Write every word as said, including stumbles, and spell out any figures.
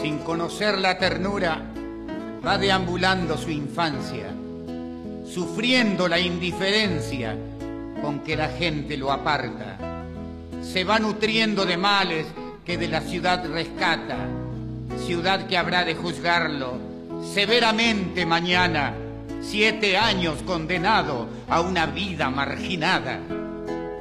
Sin conocer la ternura, va deambulando su infancia, sufriendo la indiferencia con que la gente lo aparta. Se va nutriendo de males que de la ciudad rescata, ciudad que habrá de juzgarlo severamente mañana, siete años condenado a una vida marginada.